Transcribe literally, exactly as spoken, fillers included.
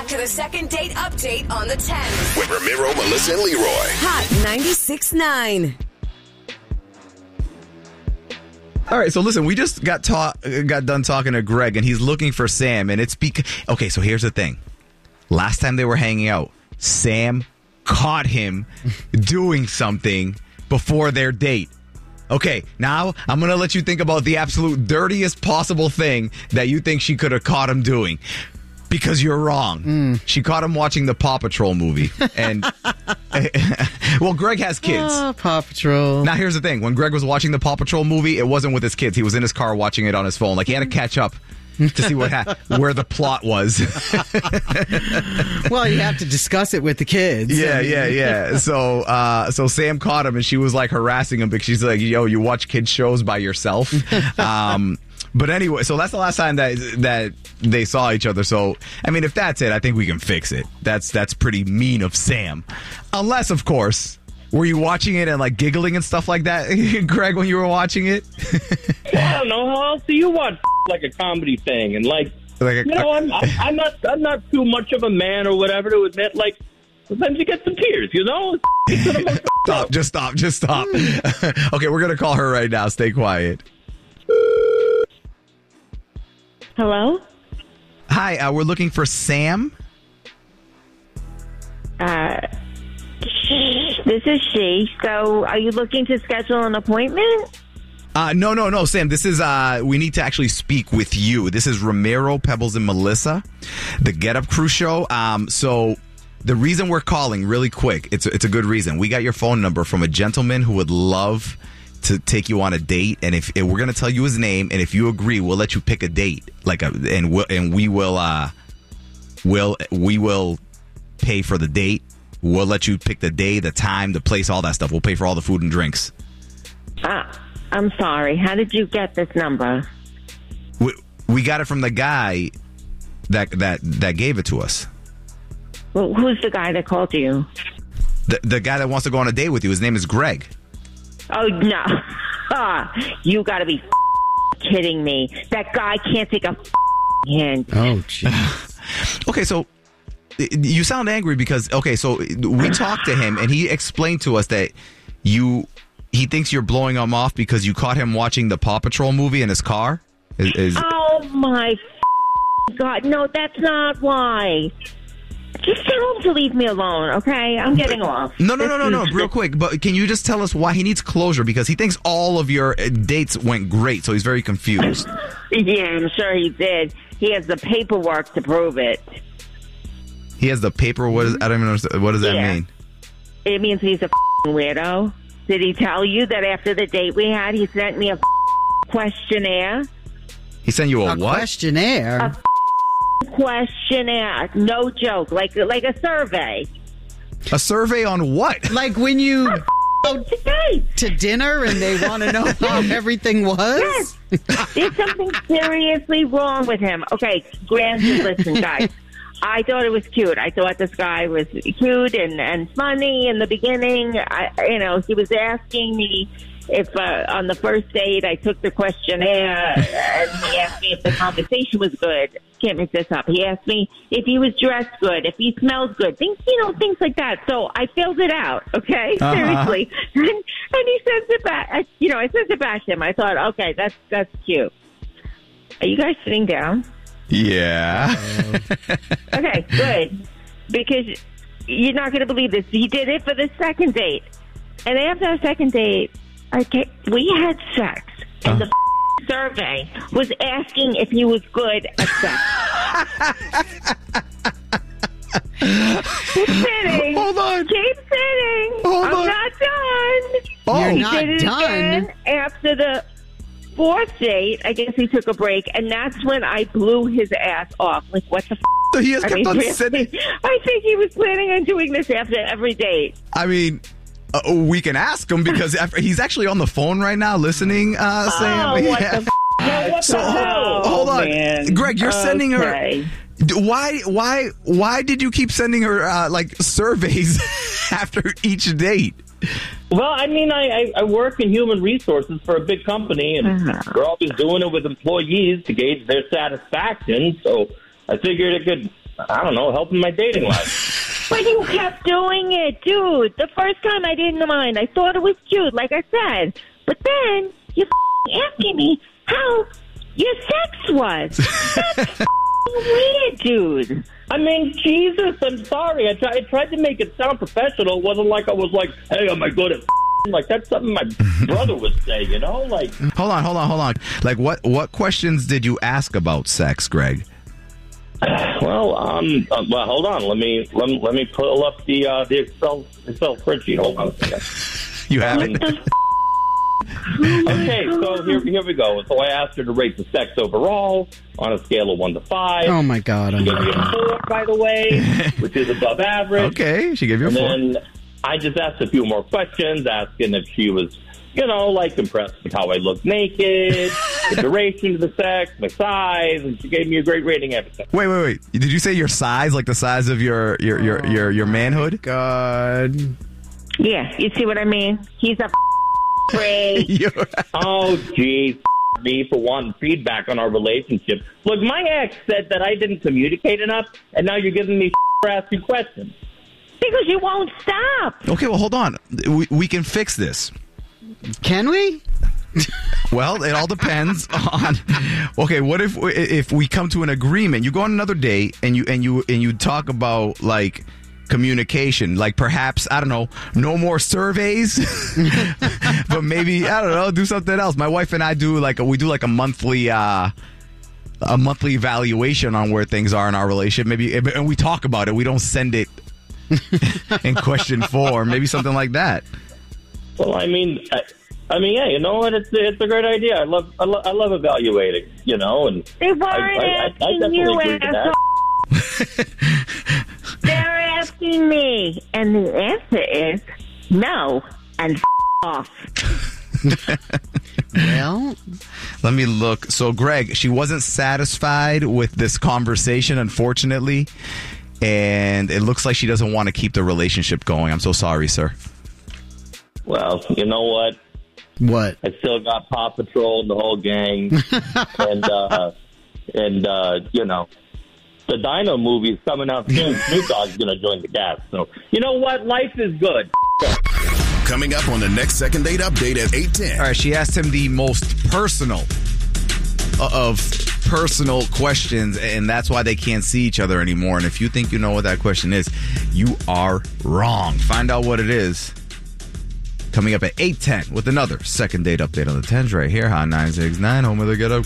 to the second date update on the tenth. With Ramiro, Melissa, and Leroy. Hot ninety-six point nine. All right, so listen, we just got ta- got done talking to Greg, and he's looking for Sam, and it's because... Okay, so here's the thing. Last time they were hanging out, Sam caught him doing something before their date. Okay, now I'm going to let you think about the absolute dirtiest possible thing that you think she could have caught him doing. Because you're wrong. Mm. She caught him watching the Paw Patrol movie. And, well, Greg has kids. Oh, Paw Patrol. Now, here's the thing. When Greg was watching the Paw Patrol movie, it wasn't with his kids. He was in his car watching it on his phone. Like, he had to catch up to see what ha- where the plot was. Well, you have to discuss it with the kids. Yeah, I mean. yeah, yeah. So, uh, so Sam caught him, and she was, like, harassing him because she's like, yo, you watch kids' shows by yourself? Um... But anyway, so that's the last time that that they saw each other. So, I mean, if that's it, I think we can fix it. That's that's pretty mean of Sam. Unless, of course, were you watching it and, like, giggling and stuff like that, Greg, when you were watching it? Well, I don't know. How else do you watch like a comedy thing? And, like, like a, you know, I'm, I'm not I'm not too much of a man or whatever to admit, like, sometimes you get some tears, you know? Stop, just stop, just stop. Okay, we're going to call her right now. Stay quiet. Hello? Hi, uh, we're looking for Sam. Uh, this is she. So, are you looking to schedule an appointment? Uh, no, no, no, Sam. This is, uh, we need to actually speak with you. This is Ramiro, Pebbles, and Melissa, the Get Up Crew show. Um, so, the reason we're calling, really quick, it's, it's a good reason. We got your phone number from a gentleman who would love to take you on a date, and if, if we're going to tell you his name, and if you agree, we'll let you pick a date, like a, and we'll, and we will, uh, will we will pay for the date. We'll let you pick the day, the time, the place, all that stuff. We'll pay for all the food and drinks. Uh, I'm sorry. How did you get this number? We, we got it from the guy that that that gave it to us. Well, who's the guy that called you? The the guy that wants to go on a date with you. His name is Greg. Oh, no. You got to be kidding me. That guy can't take a hint. Oh, jeez. Okay, so you sound angry because, okay, so we talked to him, and he explained to us that you, he thinks you're blowing him off because you caught him watching the Paw Patrol movie in his car? Is, is Oh, my God. No, that's not why. Just tell him to leave me alone, okay? I'm getting off. No, no, no, no, no. Real quick, but can you just tell us why he needs closure? Because he thinks all of your dates went great, so he's very confused. Yeah, I'm sure he did. He has the paperwork to prove it. He has the paper. What is? I don't even understand. What does that Yeah. mean? It means he's a weirdo. Did he tell you that after the date we had, he sent me a questionnaire? He sent you a, A what? questionnaire? A questionnaire. No joke. Like like a survey. A survey on what? Like when you go Today. to dinner and they want to know how everything was? Yes. There's something seriously wrong with him. Okay, granted, listen, guys. I thought it was cute. I thought this guy was cute and, and funny in the beginning. I, you know, he was asking me if uh, on the first date I took the questionnaire and he asked me if the conversation was good. Can't make this up. He asked me if he was dressed good, if he smelled good, things, you know, things like that. So I filled it out, okay? Uh-huh. Seriously. And, and he sends it back. I, you know, I sent it back to him. I thought, okay, that's that's cute. Are you guys sitting down? Yeah. Okay, good. Because you're not going to believe this. He did it for the second date. And after our second date, I ca- we had sex. And the survey was asking if he was good at sex. Keep sitting. Hold on. Keep sitting. Hold I'm on. not done. Oh. You're He not did it done. again after the fourth date. I guess he took a break, and that's when I blew his ass off. Like, what the f***? So he has I kept mean, on really, sending. I think he was planning on doing this after every date. I mean, uh, we can ask him because after, he's actually on the phone right now listening, uh, Sam. Oh, what Yeah. the f***? No, what So the hell? hold on, man. Greg, you're sending her. Okay. D- Why? Why? Why did you keep sending her uh, like surveys after each date? Well, I mean, I, I, I work in human resources for a big company, and Uh-huh. we're always doing it with employees to gauge their satisfaction. So I figured it could I don't know, helping my dating life. But you kept doing it, dude. The first time I didn't mind. I thought it was cute, like I said. But then you f***ing asking me how your sex was. That's f***ing weird, dude. I mean, Jesus, I'm sorry. I, try, I tried to make it sound professional. It wasn't like I was like, hey, am I good at f***ing? Like, that's something my brother would say, you know? Like, Hold on, hold on, hold on. Like, what, what questions did you ask about sex, Greg? well, um, uh, well, hold on. Let me let me, let me pull up the uh, the Excel Excel spreadsheet. Hold on a second. You have it? Okay, so here here we go. So I asked her to rate the sex overall on a scale of one to five. Oh, my God. She gave me a four, by the way, which is above average. Okay, she gave you a And four. then I just asked a few more questions, asking if she was, you know, like impressed with how I looked naked, the duration of the sex, my size, and she gave me a great rating everything. Wait, wait, wait. Did you say your size, like the size of your your your your, your manhood? God. Yeah, you see what I mean? He's a f- freak. You're- Oh, geez. Me for wanting feedback on our relationship. Look, my ex said that I didn't communicate enough, and now you're giving me for asking questions. Because you won't stop. okay, well, hold on. We we can fix this. Can we? Well, it all depends on. Okay, what if if we come to an agreement? You go on another date and you and you and you talk about like communication, like perhaps I don't know, no more surveys, but maybe I don't know, do something else. My wife and I do like a, we do like a monthly. Uh, a monthly evaluation on where things are in our relationship. Maybe, and we talk about it. We don't send it in question form. Maybe something like that. Well, I mean, I, I mean, yeah, you know what? It's it's a great idea. I love I, lo- I love evaluating, you know, and They weren't I, I, I asking definitely you, agree to that. asshole. They're asking me. And the answer is no and f- off. Well, Let me look. So, Greg, she wasn't satisfied with this conversation, unfortunately, and it looks like she doesn't want to keep the relationship going. I'm so sorry, sir. Well, you know what? what? I still got Paw Patrol and the whole gang, and uh, and uh, you know, the Dino movie is coming out soon. Snoop Dogg's going to join the cast. So, you know what? Life is good. Coming up on the next Second Date Update at eight ten. All right, she asked him the most personal of personal questions, and that's why they can't see each other anymore. And if you think you know what that question is, you are wrong. Find out what it is coming up at eight ten with another Second Date Update on the tens right here. Hot nine six nine, home of the Get Up.